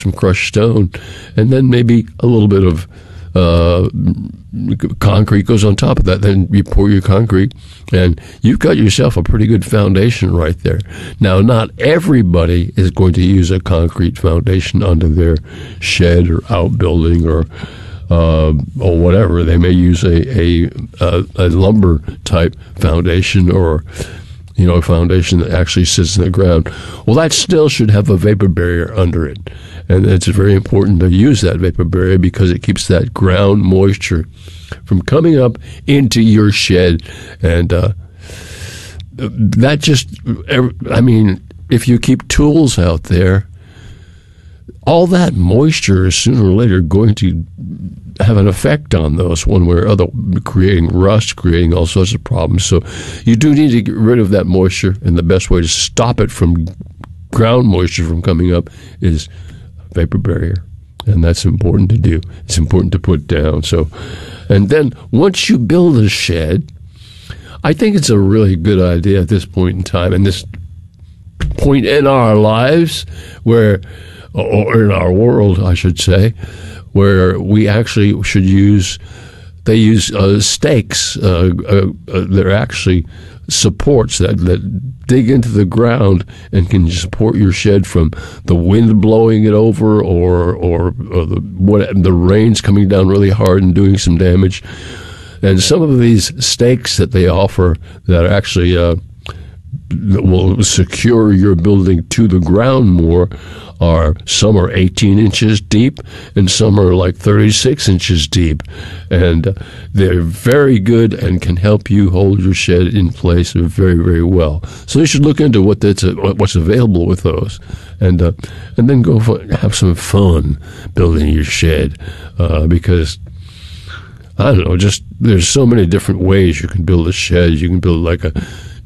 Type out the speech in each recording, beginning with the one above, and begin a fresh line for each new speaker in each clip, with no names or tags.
some crushed stone, and then maybe a little bit of concrete goes on top of that. Then you pour your concrete, and you've got yourself a pretty good foundation right there. Now, not everybody is going to use a concrete foundation under their shed or outbuilding or whatever. They may use a lumber type foundation, or a foundation that actually sits in the ground. Well, that still should have a vapor barrier under it. And it's very important to use that vapor barrier because it keeps that ground moisture from coming up into your shed. And that just, if you keep tools out there, all that moisture is sooner or later going to have an effect on those one way or other, creating rust, creating all sorts of problems. So you do need to get rid of that moisture, and the best way to stop it from ground moisture from coming up is vapor barrier, and that's important to do. It's important to put down. So, and then once you build a shed, I think it's a really good idea at this point in time, and this point in our lives or in our world, I should say, where we actually should use stakes. They're actually supports that dig into the ground and can support your shed from the wind blowing it over or the rain's coming down really hard and doing some damage. And some of these stakes that they offer that actually that will secure your building to the ground more some are 18 inches deep and some are like 36 inches deep, and they're very good and can help you hold your shed in place very, very well. So you should look into what's available with those, and then go have some fun building your shed, because I don't know, just there's so many different ways you can build a shed. You can build like a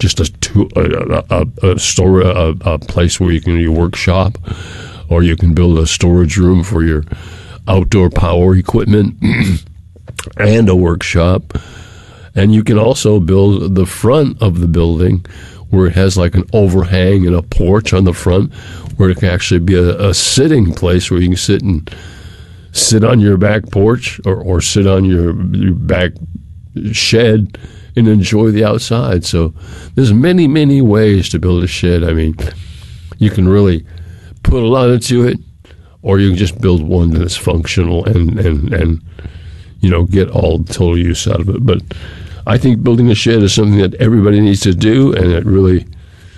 place where you can do your workshop, or you can build a storage room for your outdoor power equipment and a workshop. And you can also build the front of the building where it has like an overhang and a porch on the front, where it can actually be a sitting place where you can sit on your back porch or sit on your back shed and enjoy the outside. So there's many, many ways to build a shed. I mean, you can really put a lot into it, or you can just build one that's functional and get all the total use out of it. But I think building a shed is something that everybody needs to do, and it really,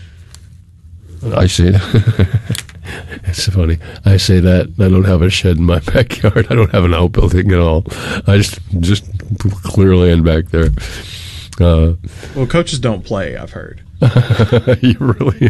I say that. It's funny. I say that. I don't have a shed in my backyard. I don't have an outbuilding at all. I just clear land back there.
Well, coaches don't play, I've heard.
You really?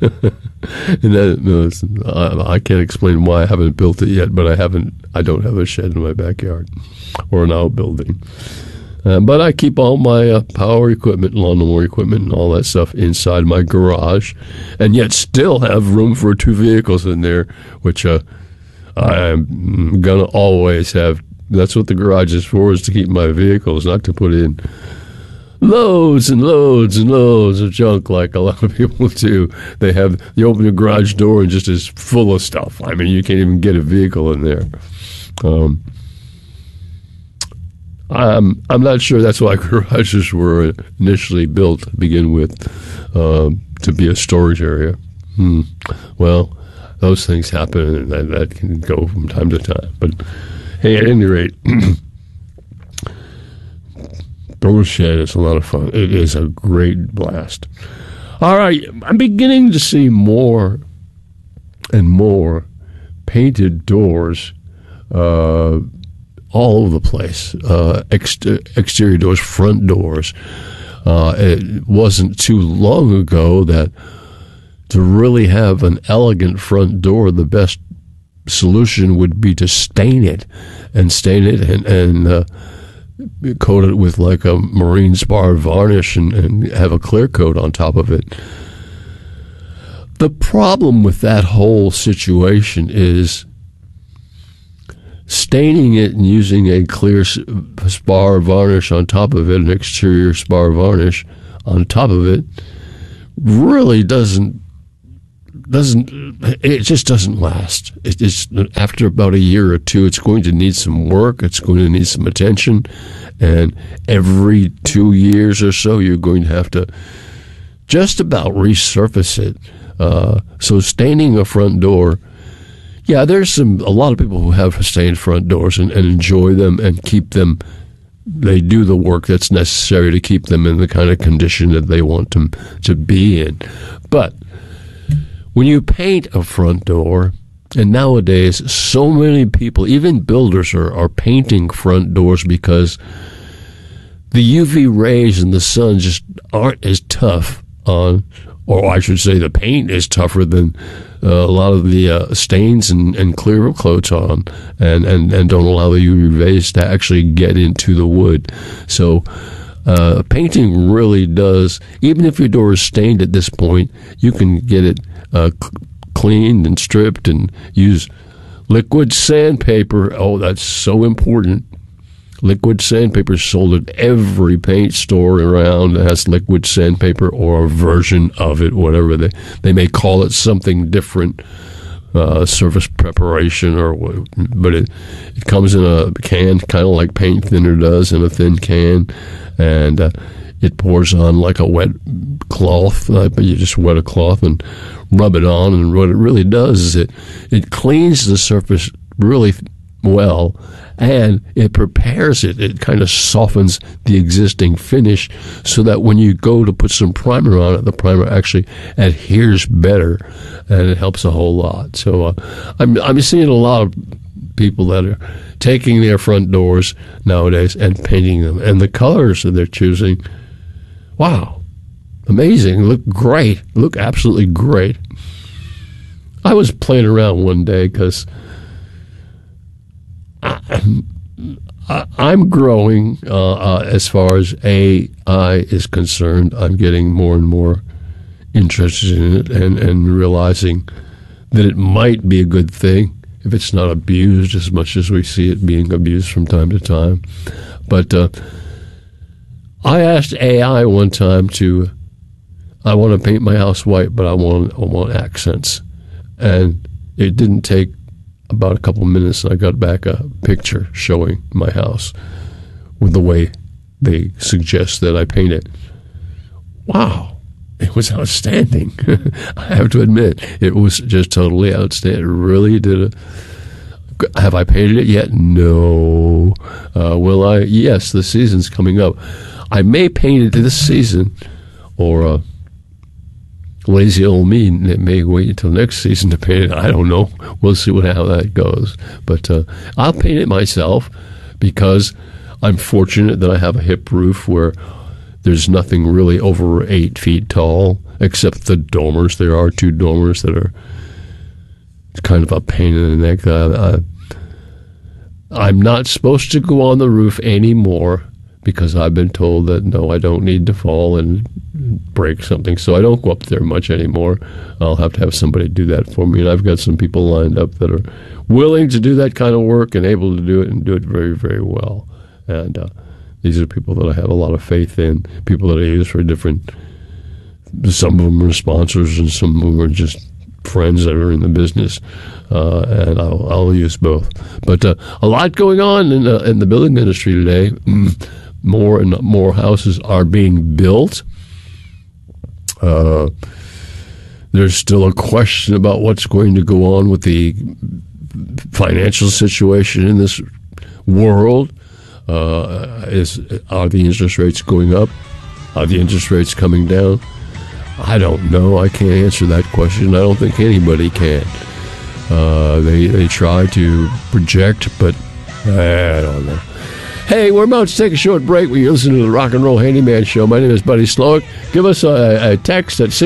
I can't explain why I haven't built it yet, but I don't have a shed in my backyard or an outbuilding. But I keep all my power equipment, lawnmower equipment, and all that stuff inside my garage, and yet still have room for 2 vehicles in there, which I'm going to always have. That's what the garage is for, is to keep my vehicles, not to put in loads and loads and loads of junk like a lot of people do. You open the garage door and just is full of stuff. I mean, you can't even get a vehicle in there. I'm not sure that's why garages were initially built to begin with, to be a storage area. Well, those things happen, and that can go from time to time. But hey, at any rate, build a shed is a lot of fun. It is a great blast. All right, I'm beginning to see more and more painted doors all over the place. Exterior doors, front doors. It wasn't too long ago that to really have an elegant front door, the best solution would be to stain it and coat it with like a marine spar varnish and have a clear coat on top of it. The problem with that whole situation is staining it and using a clear spar varnish on top of it, an exterior spar varnish on top of it, really doesn't just doesn't last. It's after about a year or two, it's going to need some work. It's going to need some attention, and every 2 years or so, you're going to have to just about resurface it. So staining a front door, yeah, there's a lot of people who have stained front doors and enjoy them and keep them. They do the work that's necessary to keep them in the kind of condition that they want them to be in. But when you paint a front door, and nowadays so many people, even builders, are painting front doors because the UV rays and the sun just aren't as tough on, or I should say the paint is tougher than a lot of the stains and clear coats on, and don't allow the UV rays to actually get into the wood. So painting really does, even if your door is stained at this point, you can get it cleaned and stripped and use liquid sandpaper. Oh, that's so important. Liquid sandpaper is sold at every paint store around that has liquid sandpaper or a version of it, whatever they may call it something different, surface preparation, but it comes in a can, kind of like paint thinner does, in a thin can, and it pours on like a wet cloth. But you just wet a cloth and rub it on, and what it really does is it cleans the surface really well, and it prepares it. It kind of softens the existing finish so that when you go to put some primer on it, the primer actually adheres better, and it helps a whole lot. So I'm seeing a lot of people that are taking their front doors nowadays and painting them, and the colors that they're choosing, wow, amazing, look great, look absolutely great. I was playing around one day because I'm growing as far as AI is concerned. I'm getting more and more interested in it and realizing that it might be a good thing if it's not abused as much as we see it being abused from time to time. But I asked AI one time I want to paint my house white, but I want accents. And it didn't take about a couple of minutes, and I got back a picture showing my house with the way they suggest that I paint it. Wow, it was outstanding. I have to admit, it was just totally outstanding. It really did. Have I painted it yet? No. Will I? Yes, the season's coming up. I may paint it this season, or lazy old me, it may wait until next season to paint it. I don't know. We'll see how that goes. But I'll paint it myself because I'm fortunate that I have a hip roof where there's nothing really over 8 feet tall except the dormers. There are 2 dormers that are kind of a pain in the neck. I'm not supposed to go on the roof anymore because I've been told that, no, I don't need to fall and break something, so I don't go up there much anymore. I'll have to have somebody do that for me, and I've got some people lined up that are willing to do that kind of work and able to do it and do it very, very well. And these are people that I have a lot of faith in, people that I use for different, some of them are sponsors and some of them are just friends that are in the business, and I'll use both. But a lot going on in the building industry today. More and more houses are being built. There's still a question about what's going to go on with the financial situation in this world. Are the interest rates going up? Are the interest rates coming down? I don't know. I can't answer that question. I don't think anybody can. They try to project, but I don't know. Hey, we're about to take a short break. You're listening to the Rock and Roll Handyman Show. My name is Buddy Slowick. Give us a text at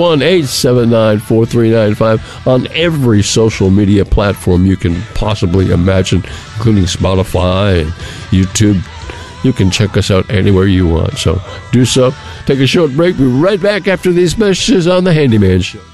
601-879-4395 on every social media platform you can possibly imagine, including Spotify and YouTube. You can check us out anywhere you want. So do so. Take a short break. We'll be right back after these messages on the Handyman Show.